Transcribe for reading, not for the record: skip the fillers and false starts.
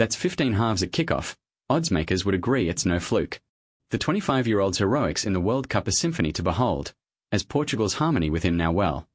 That's 15 halves at kickoff. Oddsmakers would agree it's no fluke. The 25-year-old's heroics in the World Cup a symphony to behold, as Portugal's harmony with him now well.